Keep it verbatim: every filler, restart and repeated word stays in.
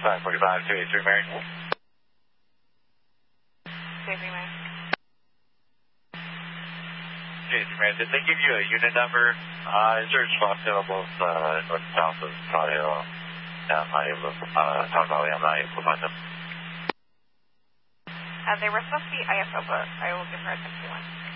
five forty-five, two eighty-three, Mary. two eighty-three, Mary. two eighty-three, Mary. Did they give you a unit number? Uh, is there a spot available uh, north and south of Tahoe? I'm not able to, uh, Tahoe Valley, I'm not able to find them. Uh, they were supposed to be I S O, but I will give her a text one.